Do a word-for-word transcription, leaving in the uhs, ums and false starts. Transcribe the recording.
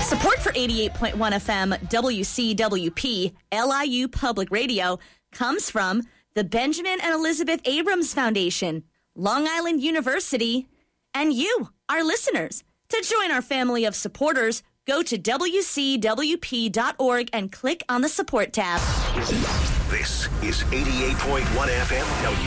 Support for eighty-eight point one F M W C W P L I U Public Radio comes from the Benjamin and Elizabeth Abrams Foundation, Long Island University, and you, our listeners. To join our family of supporters, go to W C W P dot org and click on the support tab. This is eighty-eight point one F M W